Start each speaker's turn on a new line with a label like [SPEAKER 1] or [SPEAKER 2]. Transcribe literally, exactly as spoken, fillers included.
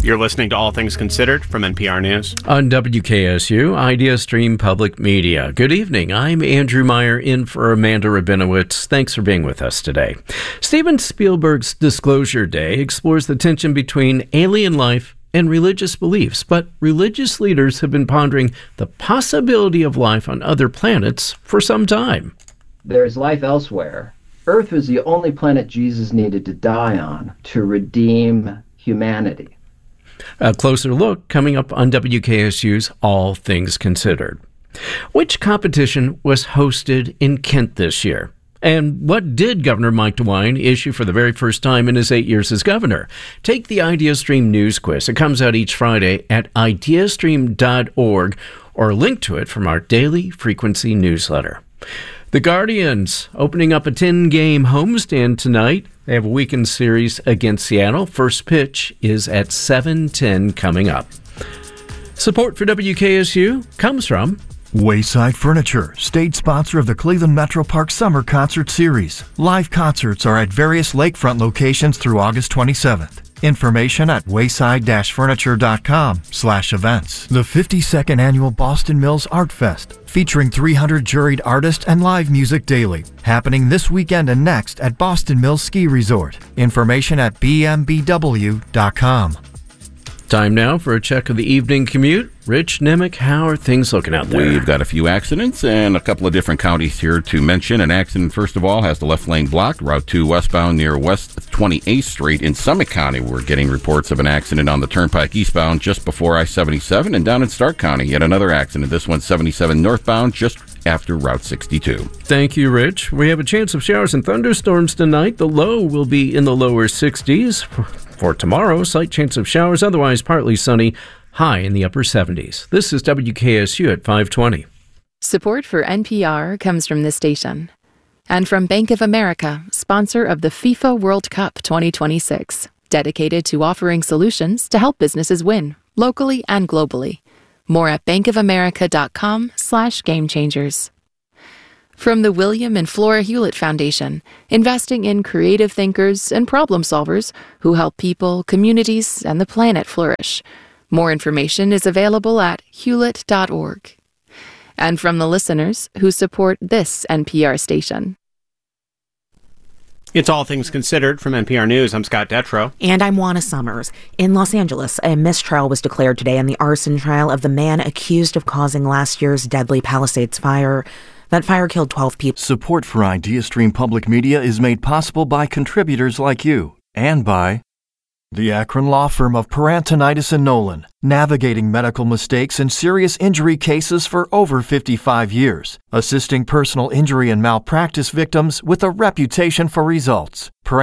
[SPEAKER 1] You're listening to All Things Considered from N P R News.
[SPEAKER 2] On W K S U, IdeaStream Public Media. Good evening. I'm Andrew Meyer in for Amanda Rabinowitz. Thanks for being with us today. Steven Spielberg's Disclosure Day explores the tension between alien life and religious beliefs, but religious leaders have been pondering the possibility of life on other planets for some time.
[SPEAKER 3] There's life elsewhere. Earth was the only planet Jesus needed to die on to redeem humanity.
[SPEAKER 2] A closer look coming up on W K S U's All Things Considered. Which competition was hosted in Kent this year? And what did Governor Mike DeWine issue for the very first time in his eight years as governor? Take the IdeaStream News Quiz. It comes out each Friday at ideastream dot org or link to it from our daily frequency newsletter. The Guardians opening up a ten-game homestand tonight. They have a weekend series against Seattle. First pitch is at seven ten coming up. Support for W K S U comes from
[SPEAKER 4] Wayside Furniture, stage sponsor of the Cleveland Metro Park Summer Concert Series. Live concerts are at various lakefront locations through August twenty-seventh. Information at wayside dash furniture dot com slash events. The fifty-second Annual Boston Mills Art Fest, featuring three hundred juried artists and live music daily. Happening this weekend and next at Boston Mills Ski Resort. Information at b m b w dot com.
[SPEAKER 2] Time now for a check of the evening commute. Rich Nemec, how are things looking out there?
[SPEAKER 5] We've got a few accidents and a couple of different counties here to mention. An accident, first of all, has the left lane blocked. Route two westbound near West twenty-eighth Street in Summit County. We're getting reports of an accident on the Turnpike eastbound just before I seventy-seven. And down in Stark County, yet another accident. This one's seventy-seven northbound just after Route sixty-two.
[SPEAKER 2] Thank you, Rich. We have a chance of showers and thunderstorms tonight. The low will be in the lower sixties. For tomorrow, slight chance of showers, otherwise partly sunny, high in the upper seventies. This is W K S U at five twenty.
[SPEAKER 6] Support for N P R comes from this station. And from Bank of America, sponsor of the FIFA World Cup twenty twenty-six, dedicated to offering solutions to help businesses win, locally and globally. More at bankofamerica.com slash game changers. From the William and Flora Hewlett Foundation, investing in creative thinkers and problem solvers who help people, communities, and the planet flourish. More information is available at hewlett dot org. And from the listeners who support this N P R station.
[SPEAKER 1] It's All Things Considered from N P R News. I'm Scott Detrow.
[SPEAKER 7] And I'm Juana Summers. In Los Angeles, a mistrial was declared today in the arson trial of the man accused of causing last year's deadly Palisades fire. That fire killed twelve people.
[SPEAKER 4] Support for IdeaStream Public Media is made possible by contributors like you and by the Akron law firm of Parantonitis and Nolan, navigating medical mistakes and serious injury cases for over fifty-five years, assisting personal injury and malpractice victims with a reputation for results.